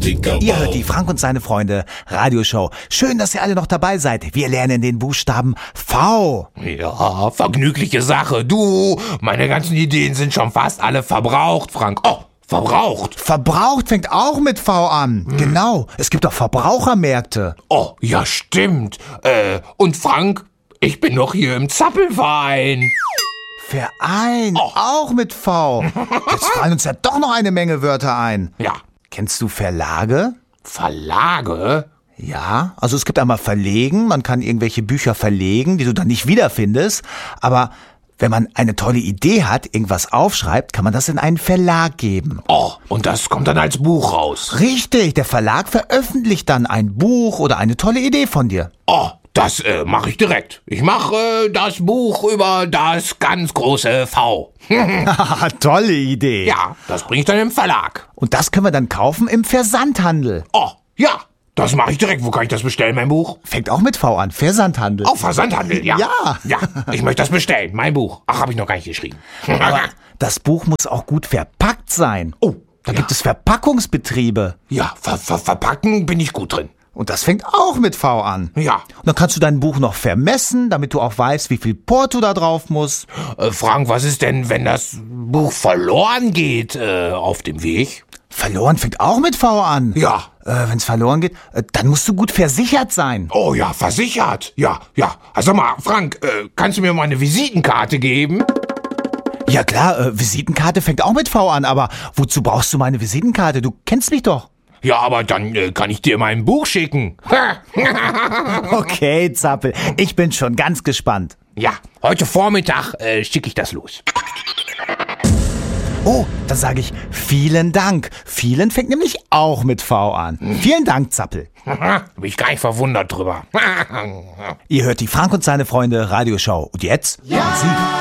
Ihr hört die Frank und seine Freunde Radioshow. Schön, dass ihr alle noch dabei seid. Wir lernen den Buchstaben V. Ja, vergnügliche Sache. Du, meine ganzen Ideen sind schon fast alle verbraucht, Frank. Oh, verbraucht. Verbraucht fängt auch mit V an. Genau, es gibt auch Verbrauchermärkte. Oh, ja stimmt. Und Frank, ich bin noch hier im Zappelverein. Verein, auch mit V. Jetzt fallen uns ja doch noch eine Menge Wörter ein. Ja. Kennst du Verlage? Verlage? Ja, also es gibt einmal Verlegen, man kann irgendwelche Bücher verlegen, die du dann nicht wiederfindest, aber wenn man eine tolle Idee hat, irgendwas aufschreibt, kann man das in einen Verlag geben. Oh, und das kommt dann als Buch raus. Richtig, der Verlag veröffentlicht dann ein Buch oder eine tolle Idee von dir. Oh, das mache ich direkt. Ich mache das Buch über das ganz große V. Tolle Idee. Ja, das bringe ich dann im Verlag. Und das können wir dann kaufen im Versandhandel. Oh, ja, das mache ich direkt. Wo kann ich das bestellen, mein Buch? Fängt auch mit V an, Versandhandel. Auf Versandhandel, ja. Ja. Ja, ich möchte das bestellen, mein Buch. Ach, habe ich noch gar nicht geschrieben. Aber das Buch muss auch gut verpackt sein. Oh, Da gibt es Verpackungsbetriebe. Ja, verpacken bin ich gut drin. Und das fängt auch mit V an. Ja. Und dann kannst du dein Buch noch vermessen, damit du auch weißt, wie viel Porto da drauf muss. Frank, was ist denn, wenn das Buch verloren geht auf dem Weg? Verloren fängt auch mit V an. Ja. Wenn es verloren geht, dann musst du gut versichert sein. Oh ja, versichert. Ja. Also mal, Frank, kannst du mir mal eine Visitenkarte geben? Ja klar, Visitenkarte fängt auch mit V an, aber wozu brauchst du meine Visitenkarte? Du kennst mich doch. Ja, aber dann kann ich dir mein Buch schicken. Okay, Zappel, ich bin schon ganz gespannt. Ja, heute Vormittag schicke ich das los. Oh, dann sage ich vielen Dank. Vielen fängt nämlich auch mit V an. Vielen Dank, Zappel. Bin ich gar nicht verwundert drüber. Ihr hört die Frank und seine Freunde Radioshow. Und jetzt? Ja. Sie.